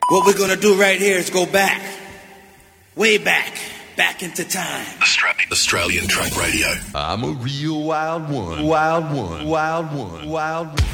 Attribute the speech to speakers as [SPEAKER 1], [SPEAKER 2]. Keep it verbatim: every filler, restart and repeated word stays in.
[SPEAKER 1] What we're gonna do right here is go back, way back, back into time.
[SPEAKER 2] Australian, Australian Track Radio.
[SPEAKER 3] I'm a real wild one, wild one, wild one, wild one.